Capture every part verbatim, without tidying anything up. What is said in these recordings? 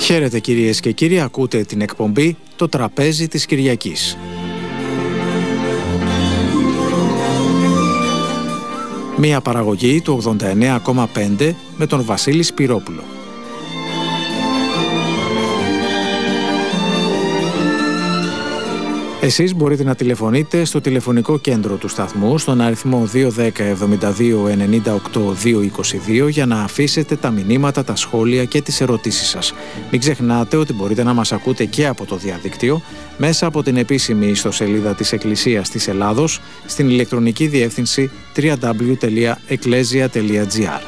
Χαίρετε κυρίες και κύριοι, ακούτε την εκπομπή «Το τραπέζι της Κυριακής». Μία παραγωγή του ογδόντα εννέα κόμμα πέντε με τον Βασίλη Σπυρόπουλο. Εσείς μπορείτε να τηλεφωνείτε στο τηλεφωνικό κέντρο του σταθμού στον αριθμό δύο ένα μηδέν εβδομήντα δύο ενενήντα οκτώ διακόσια είκοσι δύο για να αφήσετε τα μηνύματα, τα σχόλια και τις ερωτήσεις σας. Μην ξεχνάτε ότι μπορείτε να μας ακούτε και από το διαδίκτυο μέσα από την επίσημη ιστοσελίδα της Εκκλησίας της Ελλάδος στην ηλεκτρονική διεύθυνση double-u double-u double-u τελεία ecclesia τελεία gr.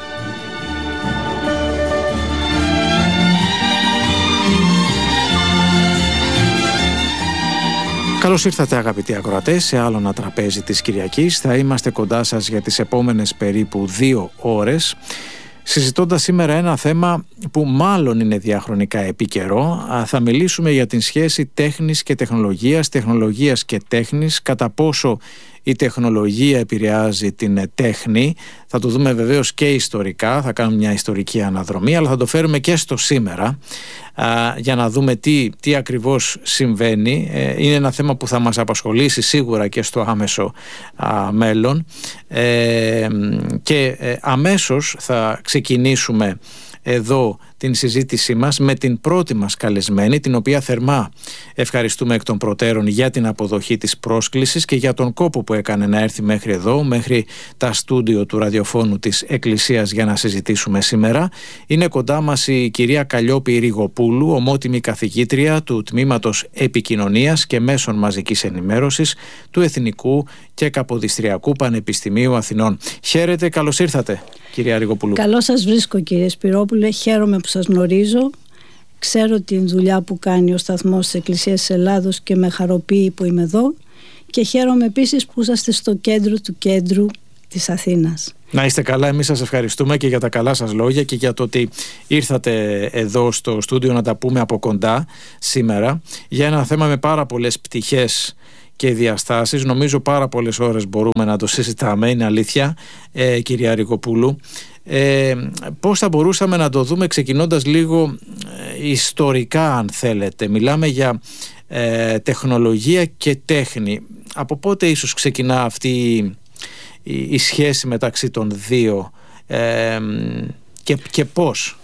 Καλώς ήρθατε αγαπητοί ακροατές σε άλλο ένα τραπέζι της Κυριακής. Θα είμαστε κοντά σας για τις επόμενες περίπου δύο ώρες, συζητώντας σήμερα ένα θέμα που μάλλον είναι διαχρονικά επίκαιρο. Θα μιλήσουμε για την σχέση τέχνης και τεχνολογίας, τεχνολογίας και τέχνης, κατά πόσο η τεχνολογία επηρεάζει την τέχνη. Θα το δούμε βεβαίως και ιστορικά, θα κάνουμε μια ιστορική αναδρομή, αλλά θα το φέρουμε και στο σήμερα α, για να δούμε τι, τι ακριβώς συμβαίνει. Ε, είναι ένα θέμα που θα μας απασχολήσει σίγουρα και στο άμεσο α, μέλλον ε, και ε, αμέσως θα ξεκινήσουμε εδώ την συζήτησή μας με την πρώτη μας καλεσμένη, την οποία θερμά ευχαριστούμε εκ των προτέρων για την αποδοχή της πρόσκλησης και για τον κόπο που έκανε να έρθει μέχρι εδώ, μέχρι τα στούντιο του ραδιοφώνου της Εκκλησίας για να συζητήσουμε σήμερα. Είναι κοντά μας η κυρία Καλλιόπη Ριγοπούλου, ομότιμη καθηγήτρια του Τμήματος Επικοινωνίας και Μέσων Μαζικής Ενημέρωσης του Εθνικού και Καποδιστριακού Πανεπιστημίου Αθηνών. Χαίρετε, καλώς ήρθατε κυρία Ριγοπούλου. Καλώς σας βρίσκω κύριε Σπυρόπουλε, χαίρομαι που σας γνωρίζω. Ξέρω την δουλειά που κάνει ο σταθμός της Εκκλησίας της Ελλάδος και με χαροποιεί που είμαι εδώ, και χαίρομαι επίσης που είσαστε στο κέντρο του κέντρου της Αθήνας. Να είστε καλά, εμείς σας ευχαριστούμε και για τα καλά σας λόγια και για το ότι ήρθατε εδώ στο στούντιο να τα πούμε από κοντά σήμερα για ένα θέμα με πάρα πολλές πτυχές και διαστάσεις. Νομίζω πάρα πολλές ώρες μπορούμε να το συζητάμε, είναι αλήθεια, ε, κυρία Ριγοπούλου. Ε, πώς θα μπορούσαμε να το δούμε ξεκινώντας λίγο ε, ιστορικά, αν θέλετε? Μιλάμε για ε, τεχνολογία και τέχνη. Από πότε ίσως ξεκινά αυτή η, η σχέση μεταξύ των δύο ε, και, και πώς?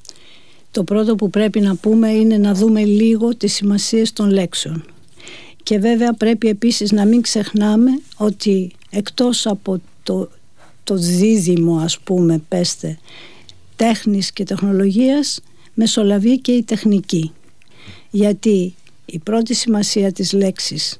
Το πρώτο που πρέπει να πούμε είναι να δούμε λίγο τις σημασίες των λέξεων. Και βέβαια πρέπει επίσης να μην ξεχνάμε ότι εκτός από το, το δίδυμο, ας πούμε, πέστε, τέχνης και τεχνολογίας, μεσολαβεί και η τεχνική. Γιατί η πρώτη σημασία της λέξης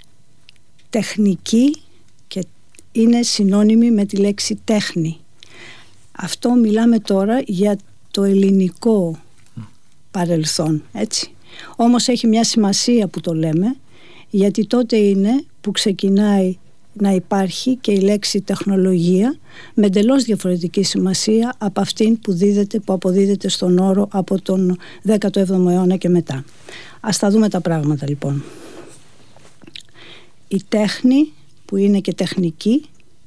τεχνική και είναι συνώνυμη με τη λέξη τέχνη. Αυτό μιλάμε τώρα για το ελληνικό παρελθόν, έτσι. Όμως έχει μια σημασία που το λέμε, γιατί τότε είναι που ξεκινάει να υπάρχει και η λέξη τεχνολογία με εντελώς διαφορετική σημασία από αυτήν που, δίδεται, που αποδίδεται στον όρο από τον δέκατο έβδομο αιώνα και μετά. Ας τα δούμε τα πράγματα λοιπόν. Η τέχνη, που είναι και τεχνική,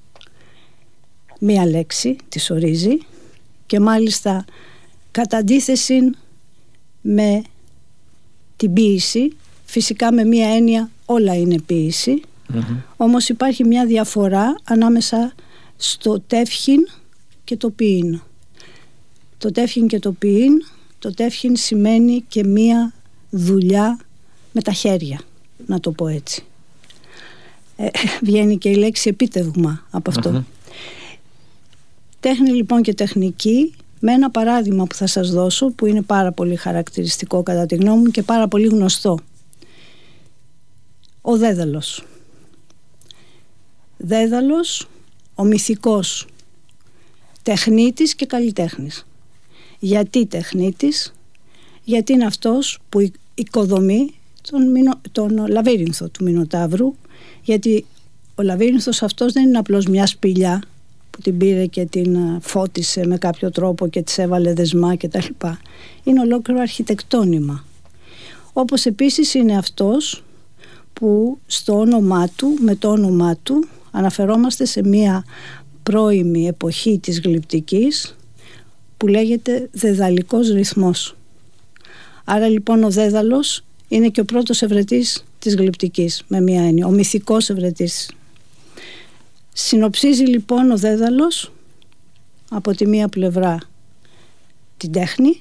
μία λέξη της ορίζει, και μάλιστα κατά αντίθεση με την ποίηση. Φυσικά με μία έννοια όλα είναι ποίηση, mm-hmm. όμως υπάρχει μια διαφορά ανάμεσα στο τεύχην και το ποιήν. Το τεύχην και το ποιήν, το τεύχην σημαίνει και μία δουλειά με τα χέρια, να το πω έτσι. Ε, βγαίνει και η λέξη επίτευγμα από αυτό. Mm-hmm. Τέχνη λοιπόν και τεχνική, με ένα παράδειγμα που θα σας δώσω, που είναι πάρα πολύ χαρακτηριστικό κατά τη γνώμη μου και πάρα πολύ γνωστό. Ο Δέδαλος. Δέδαλος, ο μυθικός τεχνίτης και καλλιτέχνης. Γιατί τεχνίτης? Γιατί είναι αυτός που οικοδομεί τον, μηνο, τον λαβύρινθο του Μινοτάβρου, γιατί ο λαβύρινθος αυτός δεν είναι απλώς μια σπηλιά που την πήρε και την φώτισε με κάποιο τρόπο και της έβαλε δεσμά και τα λοιπά. Είναι ολόκληρο αρχιτεκτόνημα. Όπως επίσης είναι αυτός που στο όνομά του, με το όνομά του, αναφερόμαστε σε μία πρώιμη εποχή της γλυπτικής που λέγεται δεδαλικός ρυθμός. Άρα λοιπόν ο Δέδαλος είναι και ο πρώτος ευρετής της γλυπτικής, με μία έννοια, ο μυθικός ευρετής. Συνοψίζει λοιπόν ο Δέδαλος από τη μία πλευρά την τέχνη,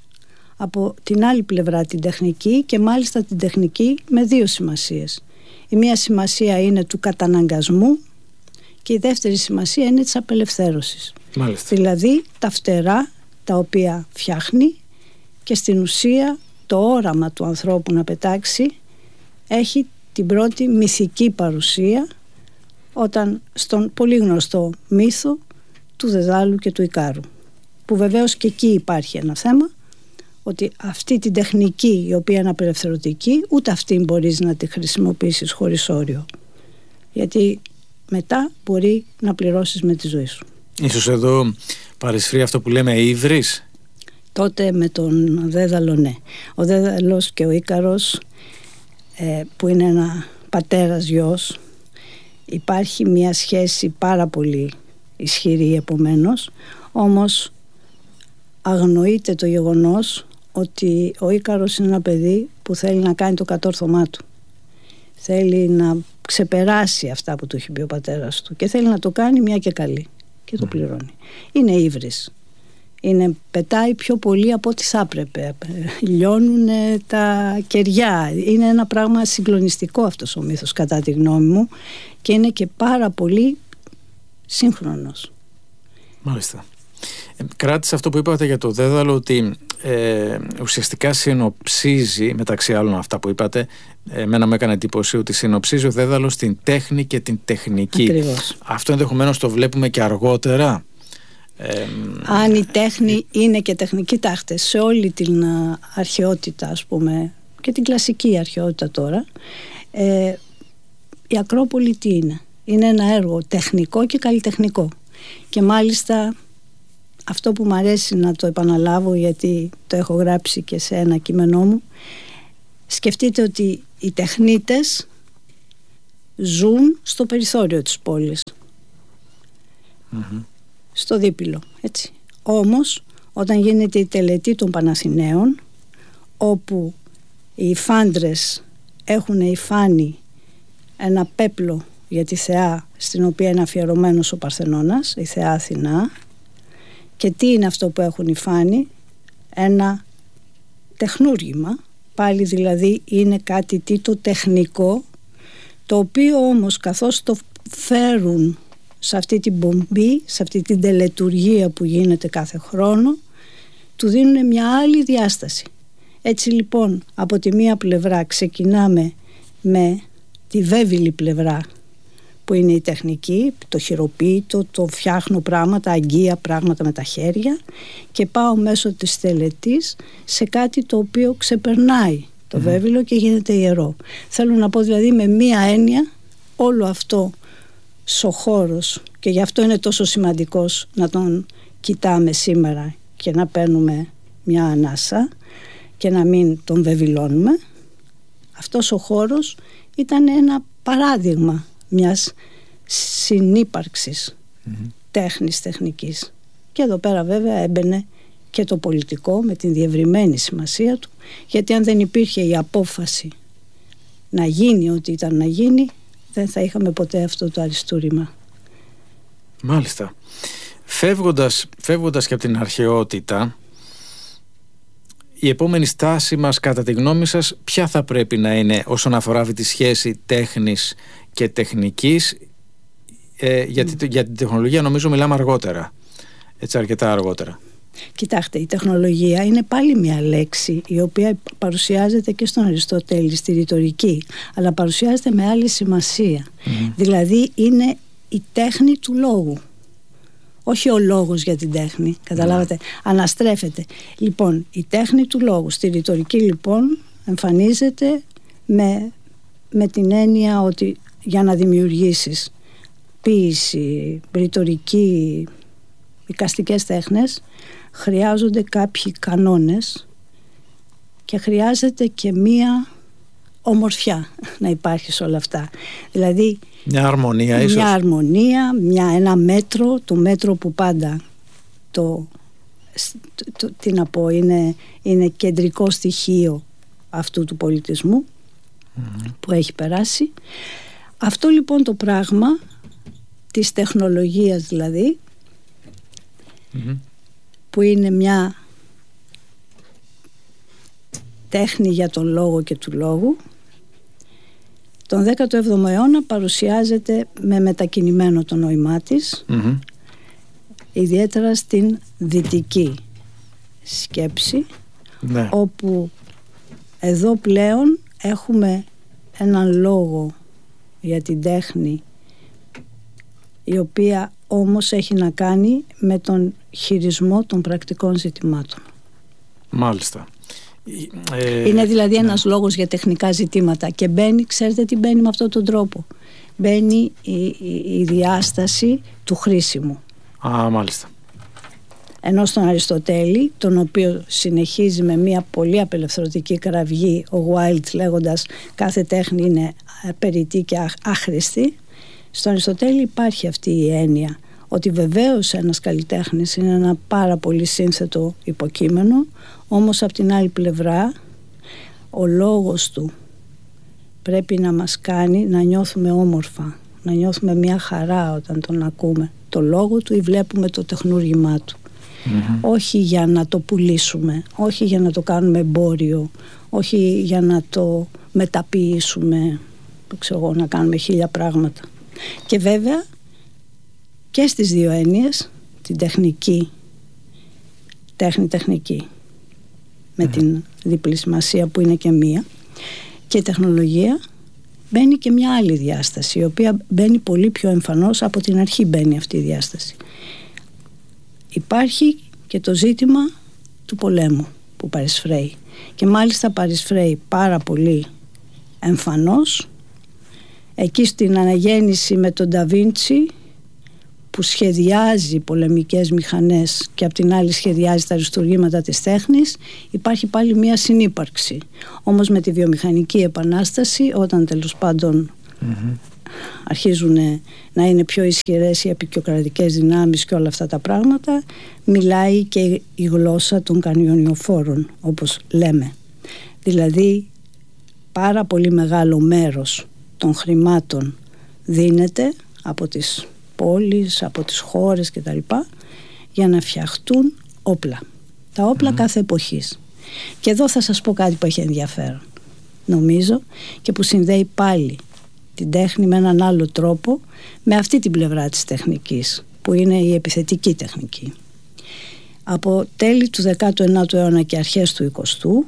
από την άλλη πλευρά την τεχνική, και μάλιστα την τεχνική με δύο σημασίες. Η μία σημασία είναι του καταναγκασμού και η δεύτερη σημασία είναι της απελευθέρωσης. Μάλιστα. Δηλαδή τα φτερά τα οποία φτιάχνει, και στην ουσία το όραμα του ανθρώπου να πετάξει έχει την πρώτη μυθική παρουσία όταν στον πολύ γνωστό μύθο του Δεδάλου και του Ικάρου, που βεβαίως και εκεί υπάρχει ένα θέμα, ότι αυτή την τεχνική η οποία είναι απελευθερωτική, ούτε αυτή μπορείς να τη χρησιμοποιήσεις χωρίς όριο, γιατί μετά μπορεί να πληρώσεις με τη ζωή σου. Ίσως εδώ παρισφρεί αυτό που λέμε ύβρις. Τότε με τον Δέδαλο, ναι. Ο Δέδαλος και ο Ίκαρος, ε, που είναι ένα πατέρας γιος, υπάρχει μια σχέση πάρα πολύ ισχυρή επομένως, όμως αγνοείται το γεγονός ότι ο Ίκαρος είναι ένα παιδί που θέλει να κάνει το κατόρθωμά του. Θέλει να ξεπεράσει αυτά που του έχει πει ο πατέρας του και θέλει να το κάνει μια και καλή, και το πληρώνει. Είναι ύβρις. Είναι, πετάει πιο πολύ από ό,τι θα έπρεπε. Λιώνουν τα κεριά. Είναι ένα πράγμα συγκλονιστικό αυτός ο μύθος, κατά τη γνώμη μου, και είναι και πάρα πολύ σύγχρονος. Μάλιστα. Ε, κράτησα αυτό που είπατε για το Δέδαλο, ότι ε, ουσιαστικά συνοψίζει, μεταξύ άλλων αυτά που είπατε, εμένα μου έκανε εντύπωση ότι συνοψίζει ο Δέδαλος την τέχνη και την τεχνική. Ακριβώς. Αυτό ενδεχομένως το βλέπουμε και αργότερα. Ε, Αν η τέχνη είναι και τεχνική, τάχτε σε όλη την αρχαιότητα, ας πούμε, και την κλασική αρχαιότητα τώρα, ε, η Ακρόπολη τι είναι? Είναι ένα έργο τεχνικό και καλλιτεχνικό, και μάλιστα αυτό που μου αρέσει να το επαναλάβω, γιατί το έχω γράψει και σε ένα κείμενό μου, σκεφτείτε ότι οι τεχνίτες ζουν στο περιθώριο της πόλης, mm-hmm. στο δίπυλο, έτσι. Όμως όταν γίνεται η τελετή των Παναθηναίων, όπου οι υφάντρες έχουν υφάνει ένα πέπλο για τη θεά, στην οποία είναι αφιερωμένος ο Παρθενώνας, η θεά Αθηνά, και τι είναι αυτό που έχουν υφάνει? Ένα τεχνούργημα, πάλι δηλαδή είναι κάτι τι το τεχνικό, το οποίο όμως καθώς το φέρουν σε αυτή την πομπή, σε αυτή την τελετουργία που γίνεται κάθε χρόνο, του δίνουν μια άλλη διάσταση. Έτσι λοιπόν από τη μία πλευρά ξεκινάμε με τη βέβηλη πλευρά, που είναι η τεχνική, το χειροποίητο, το φτιάχνω πράγματα, αγγεία πράγματα με τα χέρια, και πάω μέσω της τελετής σε κάτι το οποίο ξεπερνάει το mm. βέβηλο και γίνεται ιερό. Θέλω να πω δηλαδή με μία έννοια όλο αυτό ο χώρος, και γι' αυτό είναι τόσο σημαντικός να τον κοιτάμε σήμερα και να παίρνουμε μια ανάσα και να μην τον βεβηλώνουμε. Αυτός ο χώρος ήταν ένα παράδειγμα μιας συνύπαρξης mm-hmm. τέχνης, τεχνικής. Και εδώ πέρα βέβαια έμπαινε και το πολιτικό με την διευρυμένη σημασία του, γιατί αν δεν υπήρχε η απόφαση να γίνει ό,τι ήταν να γίνει, δεν θα είχαμε ποτέ αυτό το αριστούριμα. Μάλιστα. Φεύγοντας, φεύγοντας και από την αρχαιότητα, η επόμενη στάση μας, κατά τη γνώμη σας, ποια θα πρέπει να είναι όσον αφορά αυτή τη σχέση τέχνης και τεχνικής? Ε, γιατί mm. για την τεχνολογία νομίζω μιλάμε αργότερα, έτσι, αρκετά αργότερα. Κοιτάξτε, η τεχνολογία είναι πάλι μια λέξη η οποία παρουσιάζεται και στον Αριστοτέλη στη ρητορική, αλλά παρουσιάζεται με άλλη σημασία. Mm. Δηλαδή είναι η τέχνη του λόγου, όχι ο λόγος για την τέχνη, καταλάβατε, mm. αναστρέφεται. Λοιπόν, η τέχνη του λόγου στη ρητορική λοιπόν εμφανίζεται με, με την έννοια ότι για να δημιουργήσεις ποίηση, ρητορική, εικαστικές τέχνες, χρειάζονται κάποιοι κανόνες και χρειάζεται και μία ομορφιά να υπάρχει σε όλα αυτά. Δηλαδή μια αρμονία ίσως. Μια αρμονία, μια, ένα μέτρο, το μέτρο που πάντα το τι να πω, είναι, είναι κεντρικό στοιχείο αυτού του πολιτισμού mm-hmm. που έχει περάσει. Αυτό λοιπόν το πράγμα της τεχνολογίας δηλαδή mm-hmm. που είναι μια τέχνη για τον λόγο και του λόγου, τον δέκατο έβδομο αιώνα παρουσιάζεται με μετακινημένο το νόημά της mm-hmm. ιδιαίτερα στην δυτική σκέψη ναι. όπου εδώ πλέον έχουμε έναν λόγο για την τέχνη η οποία όμως έχει να κάνει με τον χειρισμό των πρακτικών ζητημάτων. Μάλιστα. Είναι δηλαδή ένας ναι. λόγος για τεχνικά ζητήματα και μπαίνει, ξέρετε τι μπαίνει με αυτόν τον τρόπο, μπαίνει η, η, η διάσταση του χρήσιμου. Α, μάλιστα. Ενώ στον Αριστοτέλη, τον οποίο συνεχίζει με μια πολύ απελευθερωτική κραυγή ο Wilde λέγοντας κάθε τέχνη είναι περιττή και άχρηστη, στον Αριστοτέλη υπάρχει αυτή η έννοια ότι βεβαίως ένας καλλιτέχνης είναι ένα πάρα πολύ σύνθετο υποκείμενο, όμως από την άλλη πλευρά ο λόγος του πρέπει να μας κάνει να νιώθουμε όμορφα, να νιώθουμε μια χαρά όταν τον ακούμε το λόγο του ή βλέπουμε το τεχνούργημά του. Mm-hmm. Όχι για να το πουλήσουμε, όχι για να το κάνουμε εμπόριο, όχι για να το μεταποιήσουμε, ξέρω, να κάνουμε χίλια πράγματα. Και βέβαια και στις δύο έννοιες, την τεχνική, τέχνη-τεχνική με mm-hmm. την διπλή σημασία που είναι και μία, και η τεχνολογία μπαίνει και μια άλλη διάσταση η οποία μπαίνει πολύ πιο εμφανώς, από την αρχή μπαίνει αυτή η διάσταση. Υπάρχει και το ζήτημα του πολέμου που παρισφρέει και μάλιστα παρισφρέει πάρα πολύ εμφανώς εκεί στην αναγέννηση με τον Ντα Βίντσι που σχεδιάζει πολεμικές μηχανές και απ' την άλλη σχεδιάζει τα αριστουργήματα της τέχνης. Υπάρχει πάλι μια συνύπαρξη. Όμως με τη βιομηχανική επανάσταση, όταν τέλος πάντων mm-hmm. αρχίζουν να είναι πιο ισχυρές οι απεικιοκρατικές δυνάμεις και όλα αυτά τα πράγματα, μιλάει και η γλώσσα των κανιονιοφόρων, όπως λέμε. Δηλαδή πάρα πολύ μεγάλο μέρος των χρημάτων δίνεται από τις πόλεις, από τις χώρες και τα λοιπά, για να φτιαχτούν όπλα. Τα όπλα mm. κάθε εποχής. Και εδώ θα σας πω κάτι που έχει ενδιαφέρον, νομίζω, και που συνδέει πάλι την τέχνη με έναν άλλο τρόπο με αυτή την πλευρά της τεχνικής, που είναι η επιθετική τεχνική. Από τέλη του δεκάτου ενάτου αιώνα και αρχές του εικοστού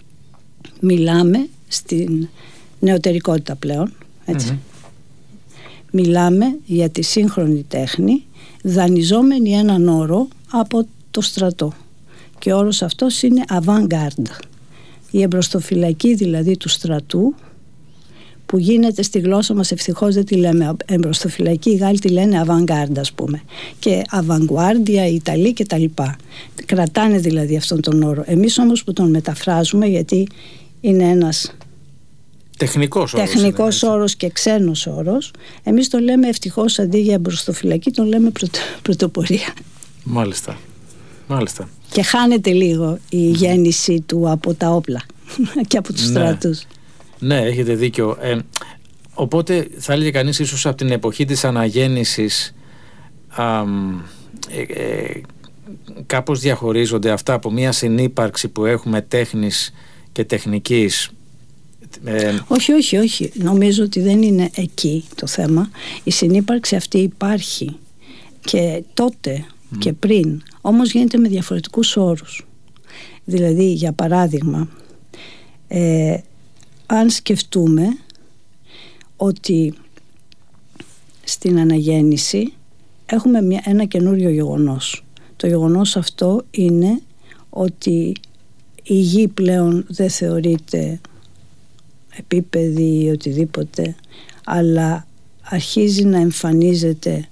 μιλάμε στην νεωτερικότητα πλέον, έτσι. Mm-hmm. Μιλάμε για τη σύγχρονη τέχνη δανειζόμενη έναν όρο από το στρατό, και ο όρος αυτός είναι avant-garde, η εμπροστοφυλακή δηλαδή του στρατού, που γίνεται στη γλώσσα μας, ευτυχώς δεν τη λέμε εμπροστοφυλακή, οι Γάλλοι τη λένε avant-garde, ας πούμε, και avant-guardia, οι Ιταλοί και τα λοιπά. Κρατάνε δηλαδή αυτόν τον όρο. Εμείς όμως που τον μεταφράζουμε, γιατί είναι ένας τεχνικός όρος, τεχνικός όρος και ξένος όρος, εμείς το λέμε ευτυχώς αντί για εμπροστοφυλακή τον λέμε πρωτο, πρωτοπορία. Μάλιστα. Μάλιστα. Και χάνεται λίγο η γέννηση του από τα όπλα και από τους ναι. στρατούς. Ναι, έχετε δίκιο. Ε, οπότε θα έλεγε κανείς ίσως από την εποχή της αναγέννησης α, ε, ε, κάπως διαχωρίζονται αυτά από μια συνύπαρξη που έχουμε τέχνης και τεχνικής. Ε, όχι, όχι, όχι. Νομίζω ότι δεν είναι εκεί το θέμα. Η συνύπαρξη αυτή υπάρχει και τότε mm. και πριν, όμως γίνεται με διαφορετικούς όρους. Δηλαδή, για παράδειγμα, ε, αν σκεφτούμε ότι στην αναγέννηση έχουμε μια, ένα καινούριο γεγονός. Το γεγονός αυτό είναι ότι η γη πλέον δεν θεωρείται επίπεδη ή οτιδήποτε, αλλά αρχίζει να εμφανίζεται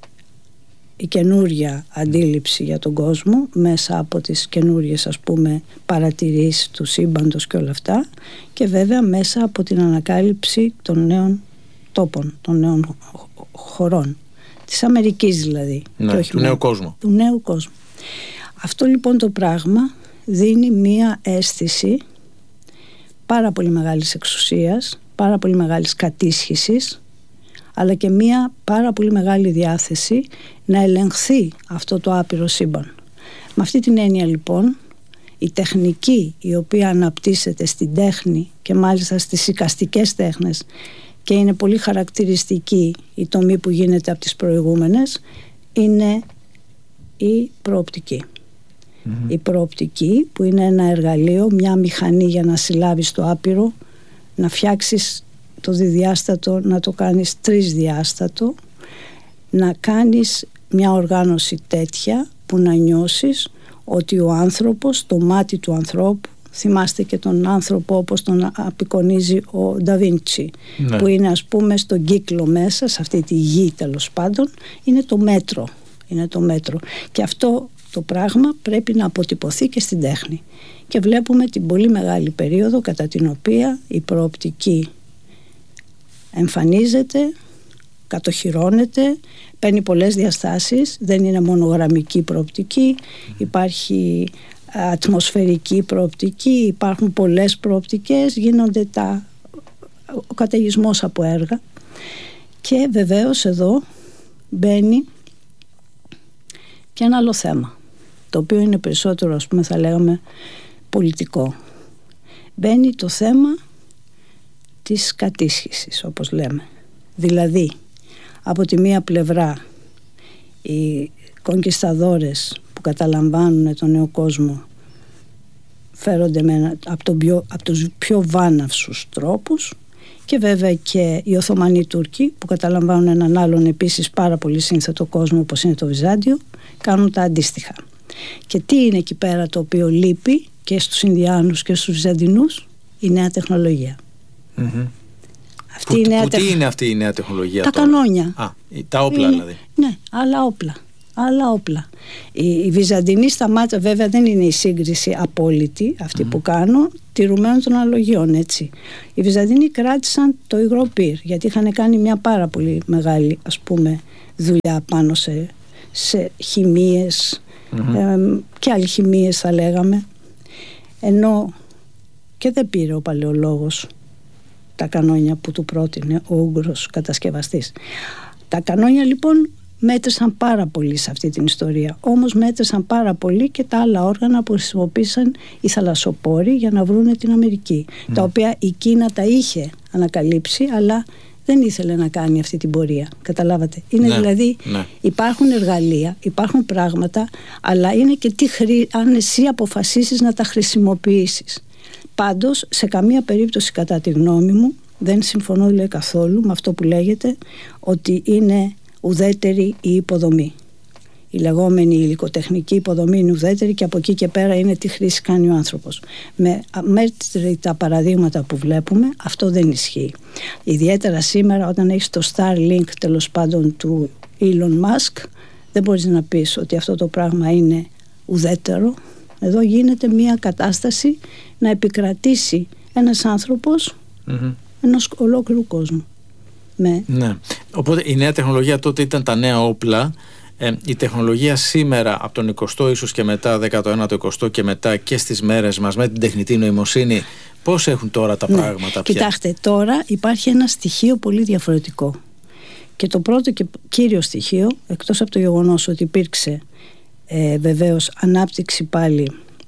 η καινούρια αντίληψη για τον κόσμο μέσα από τις καινούριες, ας πούμε, παρατηρήσεις του σύμπαντος και όλα αυτά, και βέβαια μέσα από την ανακάλυψη των νέων τόπων, των νέων χωρών, της Αμερικής δηλαδή, ναι, και όχι του νέου κόσμου. Του νέου κόσμου. Αυτό λοιπόν το πράγμα δίνει μία αίσθηση πάρα πολύ μεγάλης εξουσίας, πάρα πολύ μεγάλης κατίσχυσης, αλλά και μία πάρα πολύ μεγάλη διάθεση να ελεγχθεί αυτό το άπειρο σύμπαν. Με αυτή την έννοια λοιπόν, η τεχνική η οποία αναπτύσσεται στην τέχνη και μάλιστα στις εικαστικές τέχνες, και είναι πολύ χαρακτηριστική η τομή που γίνεται από τις προηγούμενες, είναι η προοπτική. Mm-hmm. Η προοπτική που είναι ένα εργαλείο, μια μηχανή για να συλλάβεις το άπειρο, να φτιάξεις το διδιάστατο, να το κάνεις τρισδιάστατο, να κάνεις μια οργάνωση τέτοια που να νιώσεις ότι ο άνθρωπος, το μάτι του ανθρώπου, θυμάστε και τον άνθρωπο όπως τον απεικονίζει ο Νταβίντσι, ναι, που είναι ας πούμε στον κύκλο μέσα, σε αυτή τη γη τέλος πάντων, είναι το μέτρο, είναι το μέτρο. Και αυτό το πράγμα πρέπει να αποτυπωθεί και στην τέχνη. Και βλέπουμε την πολύ μεγάλη περίοδο κατά την οποία η προοπτική εμφανίζεται, κατοχυρώνεται, παίρνει πολλές διαστάσεις, δεν είναι μόνο γραμμική προοπτική, υπάρχει ατμοσφαιρική προοπτική, υπάρχουν πολλές προοπτικές, γίνονται τα, ο καταιγισμός από έργα. Και βεβαίως εδώ μπαίνει και ένα άλλο θέμα, το οποίο είναι περισσότερο, ας πούμε, θα λέγαμε πολιτικό. Μπαίνει το θέμα της κατίσχυσης, όπως λέμε. Δηλαδή, από τη μία πλευρά οι κονκισταδόρες που καταλαμβάνουν τον νέο κόσμο φέρονται με, από, τον πιο, από τους πιο βάναυσους τρόπους, και βέβαια και οι Οθωμανοί Τούρκοι που καταλαμβάνουν έναν άλλον επίσης πάρα πολύ σύνθετο κόσμο όπως είναι το Βυζάντιο, κάνουν τα αντίστοιχα. Και τι είναι εκεί πέρα το οποίο λείπει και στους Ινδιάνους και στους Βυζαντινούς? Η νέα τεχνολογία. Mm-hmm. Αυτή που, η νέα που τεχ... τι είναι αυτή η νέα τεχνολογία? Τα τώρα? κανόνια. Α, τα όπλα είναι, δηλαδή. Ναι, άλλα όπλα. Άλλα όπλα. Οι, οι Βυζαντινοί σταμάτησαν, βέβαια δεν είναι η σύγκριση απόλυτη αυτή mm. που κάνω, τηρουμένων των αναλογιών, έτσι. Οι Βυζαντινοί κράτησαν το υγρό πυρ, γιατί είχαν κάνει μια πάρα πολύ μεγάλη, ας πούμε, δουλειά πάνω σε, σε χημείες mm-hmm. ε, και αλχημίες θα λέγαμε, ενώ και δεν πήρε ο παλαιολόγος τα κανόνια που του πρότεινε ο Ούγγρος κατασκευαστής. Τα κανόνια λοιπόν μέτρησαν πάρα πολύ σε αυτή την ιστορία, όμως μέτρησαν πάρα πολύ και τα άλλα όργανα που χρησιμοποίησαν οι θαλασσοπόροι για να βρούνε την Αμερική, mm. τα οποία η Κίνα τα είχε ανακαλύψει, αλλά δεν ήθελε να κάνει αυτή την πορεία. Καταλάβατε? Είναι ναι, δηλαδή ναι. υπάρχουν εργαλεία, υπάρχουν πράγματα, αλλά είναι και τι χρή... αν εσύ αποφασίσεις να τα χρησιμοποιήσεις. Πάντως, σε καμία περίπτωση κατά τη γνώμη μου, δεν συμφωνώ λέει, καθόλου με αυτό που λέγεται ότι είναι ουδέτερη η υποδομή. Η λεγόμενη υλικοτεχνική υποδομή είναι ουδέτερη και από εκεί και πέρα είναι τι χρήση κάνει ο άνθρωπος. Με αμέτρητα παραδείγματα που βλέπουμε, αυτό δεν ισχύει. Ιδιαίτερα σήμερα όταν έχεις το Starlink τέλος πάντων του Elon Musk, δεν μπορείς να πεις ότι αυτό το πράγμα είναι ουδέτερο. Εδώ γίνεται μια κατάσταση να επικρατήσει ένας άνθρωπος mm-hmm. ενός ολόκληρου κόσμου. Με... Ναι. Οπότε η νέα τεχνολογία τότε ήταν τα νέα όπλα. Ε, η τεχνολογία σήμερα από τον εικοστό ίσως και μετά, δέκατο ένατο, εικοστό και μετά και στις μέρες μας με την τεχνητή νοημοσύνη, πώς έχουν τώρα τα ναι. πράγματα πια? Κοιτάξτε, τώρα υπάρχει ένα στοιχείο πολύ διαφορετικό. Και το πρώτο και κύριο στοιχείο, εκτός από το γεγονός ότι υπήρξε ε, βεβαίως ανάπτυξη πάλι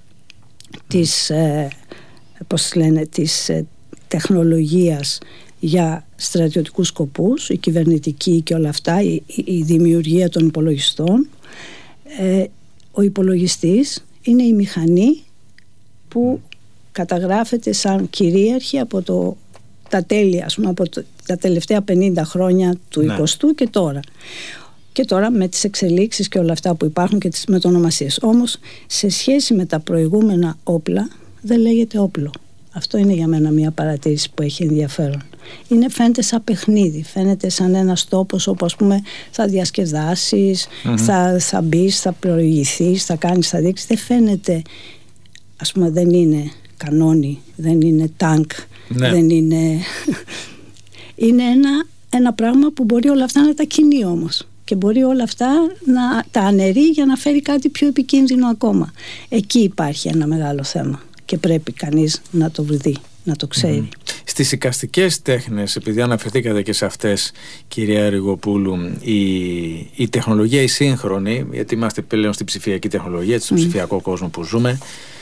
της, ε, πώς λένε, της ε, τεχνολογίας για στρατιωτικούς σκοπούς, η κυβερνητική και όλα αυτά, η, η, η δημιουργία των υπολογιστών. Ε, ο υπολογιστής είναι η μηχανή που καταγράφεται σαν κυρίαρχη από το, τα τέλη, ας πούμε, από το, τα τελευταία πενήντα χρόνια του ναι. εικοστού και τώρα. Και τώρα με τις εξελίξεις και όλα αυτά που υπάρχουν και τις μετονομασίες. Όμως σε σχέση με τα προηγούμενα όπλα δεν λέγεται όπλο. Αυτό είναι για μένα μια παρατήρηση που έχει ενδιαφέρον. Είναι, φαίνεται σαν παιχνίδι, φαίνεται σαν ένας τόπος όπου ας πούμε θα διασκεδάσεις, mm-hmm. θα, θα μπεις, θα προηγηθείς, θα κάνεις, θα δείξεις. Δεν φαίνεται, ας πούμε δεν είναι κανόνι, δεν είναι τάγκ, ναι. δεν είναι... είναι ένα, ένα πράγμα που μπορεί όλα αυτά να τα κινεί όμως. και μπορεί όλα αυτά να τα αναιρεί για να φέρει κάτι πιο επικίνδυνο ακόμα. Εκεί υπάρχει ένα μεγάλο θέμα και πρέπει κανείς να το δει, να το ξέρει. Mm. Στις εικαστικές τέχνες, επειδή αναφερθήκατε και σε αυτές, κυρία Ριγοπούλου, η, η τεχνολογία η σύγχρονη, γιατί είμαστε πλέον στην ψηφιακή τεχνολογία, στον mm. ψηφιακό κόσμο που ζούμε,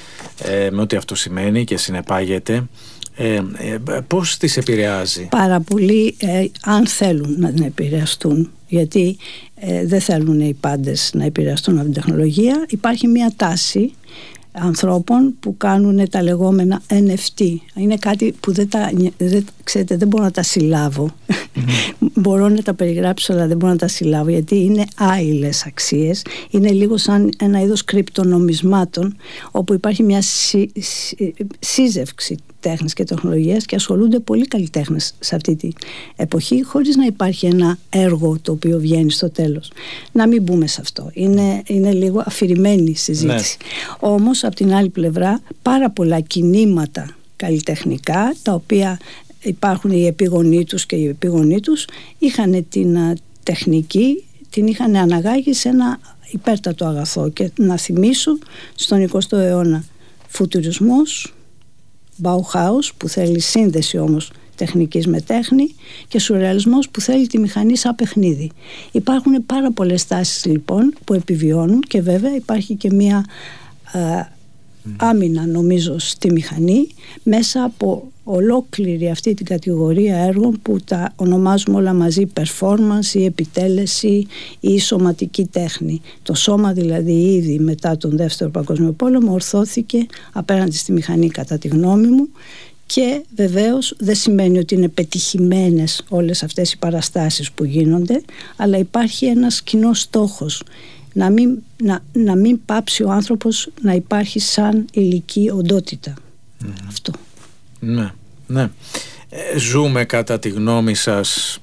ε, με ό,τι αυτό σημαίνει και συνεπάγεται, ε, ε, πώς τις επηρεάζει? Πάρα πολύ, ε, αν θέλουν να την επηρεαστούν, γιατί ε, δεν θέλουν οι πάντες να επηρεαστούν από την τεχνολογία. Υπάρχει μια τάση ανθρώπων που κάνουν τα λεγόμενα εν εφ τι. Είναι κάτι που δεν τα, δεν, ξέρετε, δεν μπορώ να τα συλλάβω. Mm-hmm. Μπορώ να τα περιγράψω, αλλά δεν μπορώ να τα συλλάβω, γιατί είναι άειλες αξίες. Είναι λίγο σαν ένα είδος κρυπτονομισμάτων, όπου υπάρχει μια σύ, σύ, σύζευξη τέχνης και τεχνολογίας και ασχολούνται πολλοί καλλιτέχνες σε αυτή την εποχή, χωρίς να υπάρχει ένα έργο το οποίο βγαίνει στο τέλος. Να μην μπούμε σε αυτό. Είναι, είναι λίγο αφηρημένη συζήτηση. Ναι. Όμως, από την άλλη πλευρά, πάρα πολλά κινήματα καλλιτεχνικά, τα οποία υπάρχουν οι επίγονοί τους και οι επίγονοί τους, είχαν την τεχνική, την είχαν αναγάγει σε ένα υπέρτατο αγαθό. Και να θυμίσω, στον εικοστό αιώνα, φουτουρισμός, Bauhaus, που θέλει σύνδεση όμως τεχνικής με τέχνη, και σουρεαλισμός, που θέλει τη μηχανή σαν παιχνίδι. Υπάρχουν πάρα πολλές τάσεις λοιπόν που επιβιώνουν, και βέβαια υπάρχει και μία α, mm. άμυνα, νομίζω, στη μηχανή, μέσα από ολόκληρη αυτή την κατηγορία έργων που τα ονομάζουμε όλα μαζί performance ή επιτέλεση ή σωματική τέχνη. Το σώμα δηλαδή ήδη μετά τον Δεύτερο Παγκόσμιο Πόλεμο ορθώθηκε απέναντι στη μηχανή, κατά τη γνώμη μου, και βεβαίως δεν σημαίνει ότι είναι πετυχημένες όλες αυτές οι παραστάσεις που γίνονται, αλλά υπάρχει ένας κοινός στόχος, να μην, να, να μην πάψει ο άνθρωπος να υπάρχει σαν ηλική οντότητα. Mm. Αυτό. Ναι, ναι. Ε, ζούμε, κατά τη γνώμη σας,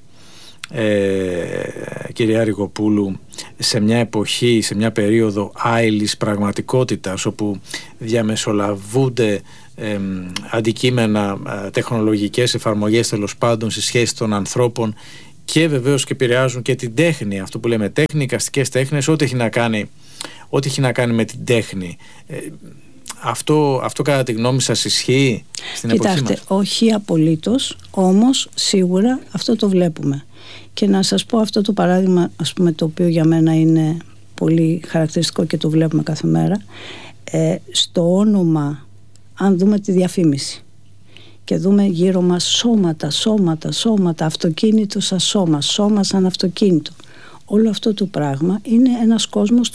ε, κυρία Ριγοπούλου, σε μια εποχή, σε μια περίοδο άειλης πραγματικότητας, όπου διαμεσολαβούνται ε, αντικείμενα, ε, τεχνολογικές εφαρμογές, τέλος πάντων, στη σχέση των ανθρώπων, και βεβαίως και επηρεάζουν και την τέχνη, αυτό που λέμε τέχνη, εικαστικές τέχνες, ό,τι έχει να κάνει, ό,τι έχει να κάνει με την τέχνη. Ε, Αυτό, αυτό κατά τη γνώμη σας ισχύει στην εποχή μας? Κοιτάξτε, όχι απολύτως, όμως σίγουρα αυτό το βλέπουμε. Και να σας πω αυτό το παράδειγμα, ας πούμε, το οποίο για μένα είναι πολύ χαρακτηριστικό και το βλέπουμε κάθε μέρα. Ε, στο όνομα, αν δούμε τη διαφήμιση και δούμε γύρω μας σώματα, σώματα, σώματα, αυτοκίνητο σαν σώμα, σώμα σαν αυτοκίνητο, όλο αυτό το πράγμα είναι ένας κόσμος